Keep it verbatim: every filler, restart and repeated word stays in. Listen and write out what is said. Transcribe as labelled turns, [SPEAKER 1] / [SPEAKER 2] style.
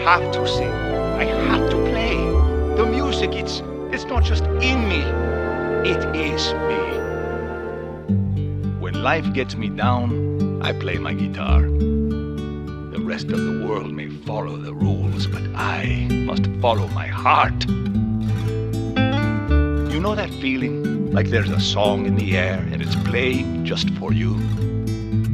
[SPEAKER 1] have to sing. I have to play. The music, it's, it's not just in me. It is me. When life gets me down, I play my guitar. The rest of the world may follow the rules, but I must follow my heart. You know that feeling? Like there's a song in the air and it's playing just for you?